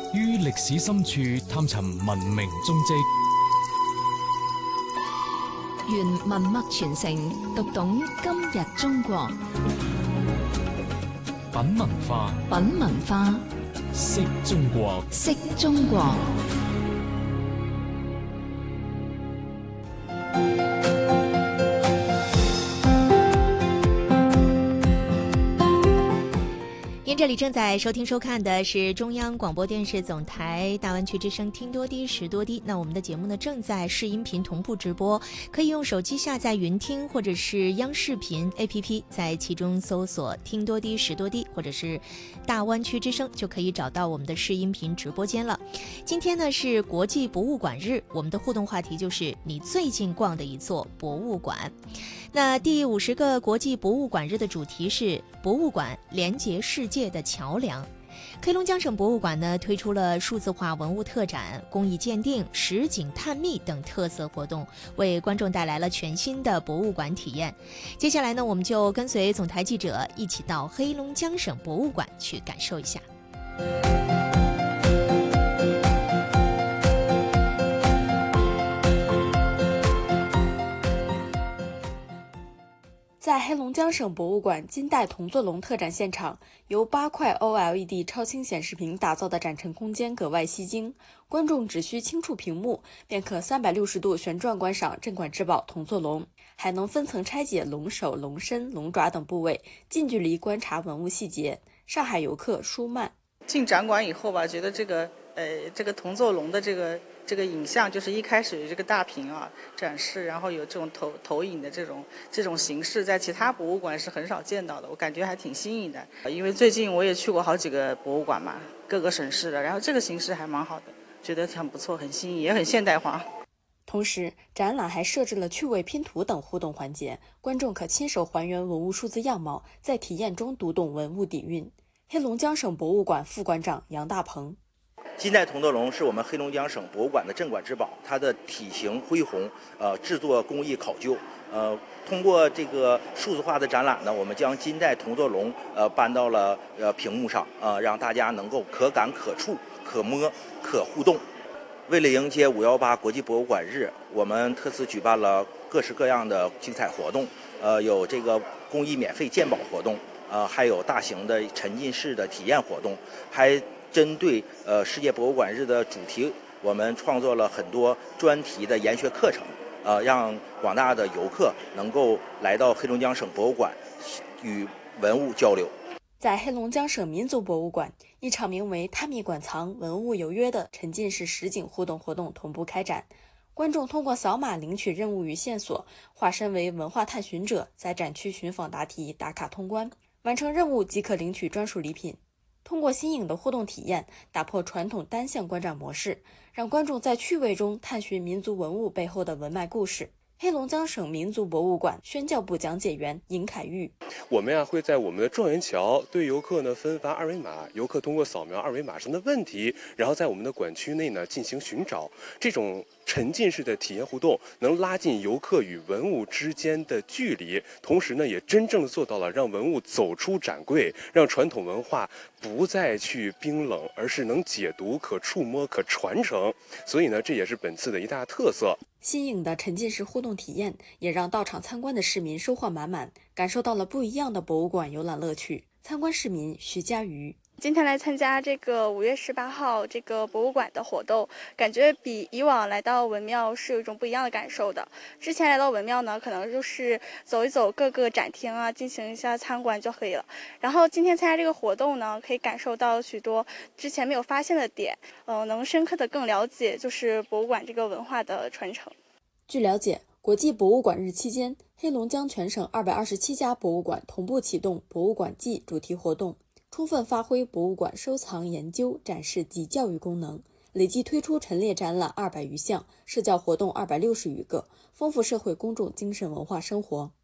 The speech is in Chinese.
於歷史深處探尋文明蹤跡， 願文脈傳承，讀懂今日中國。 品文化， 品文化， 識中國， 識中國。您这里正在收听收看的是中央广播电视总台大湾区之声听多低识多低。那我们的节目呢正在视音频同步直播，可以用手机下载云听或者是央视频 APP， 在其中搜索听多低识多低或者是大湾区之声，就可以找到我们的视音频直播间了。今天呢是国际博物馆日，我们的互动话题就是你最近逛的一座博物馆。那第50个国际博物馆日的主题是博物馆连接世界的桥梁。黑龙江省博物馆呢推出了数字化文物特展、工艺鉴定、实景探秘等特色活动，为观众带来了全新的博物馆体验。接下来呢，我们就跟随总台记者一起到黑龙江省博物馆去感受一下。 在黑龙江省博物馆金代铜座龙特展现场，由8块 OLED 超清显示屏打造的展陈空间格外吸睛，观众只需轻触屏幕，便可360度旋转观赏镇馆之宝铜座龙，还能分层拆解龙首、龙身、龙爪等部位，近距离观察文物细节。上海游客舒曼进展馆以后吧，觉得这个铜座龙的这个影像，就是一开始有这个大屏啊展示，然后有这种投影的这种形式，在其他博物馆是很少见到的，我感觉还挺新颖的。因为最近我也去过好几个博物馆嘛，各个省市的，然后这个形式还蛮好的，觉得很不错，很新颖，也很现代化。 同时，展览还设置了趣味拼图等互动环节，观众可亲手还原文物数字样貌，在体验中读懂文物底蕴。黑龙江省博物馆副馆长杨大鹏。 金代铜座龙是我们黑龙江省博物馆的镇馆之宝，它的体型恢宏，制作工艺考究。通过这个数字化的展览呢，我们将金代铜座龙搬到了屏幕上，让大家能够可感、可触、可摸、可互动。为了迎接518国际博物馆日，我们特此举办了各式各样的精彩活动，有这个公益免费鉴宝活动，还有大型的沉浸式的体验活动，还针对世界博物馆日的主题，我们创作了很多专题的研学课程，让广大的游客能够来到黑龙江省博物馆与文物交流。 在黑龙江省民族博物馆，一场名为“探秘馆藏，文物有约”的沉浸式实景互动活动同步开展。观众通过扫码领取任务与线索，化身为文化探寻者，在展区寻访答题、打卡通关，完成任务即可领取专属礼品。通过新颖的互动体验，打破传统单向观展模式，让观众在趣味中探寻民族文物背后的文脉故事。黑龙江省民族博物馆宣教部讲解员尹凯玉： 我们会在我们的状元桥对游客呢分发二维码，游客通过扫描二维码上的问题，然后在我们的馆区内呢进行寻找。这种沉浸式的体验互动能拉近游客与文物之间的距离，同时呢也真正的做到了让文物走出展柜，让传统文化不再去冰冷，而是能解读、可触摸、可传承。所以呢这也是本次的一大特色。 新颖的沉浸式互动体验也让到场参观的市民收获满满，感受到了不一样的博物馆游览乐趣。参观市民徐佳瑜： 今天来参加这个5月18号这个博物馆的活动，感觉比以往来到文庙是有一种不一样的感受的。之前来到文庙呢，可能就是走一走各个展厅啊，进行一下参观就可以了。然后今天参加这个活动呢，可以感受到许多之前没有发现的点，能深刻的更了解就是博物馆这个文化的传承。 据了解，国际博物馆日期间，黑龙江全省227家博物馆同步启动博物馆季主题活动，充分发挥博物馆收藏、研究、展示及教育功能，累计推出陈列展览200余项，社交活动260余个，丰富社会公众精神文化生活。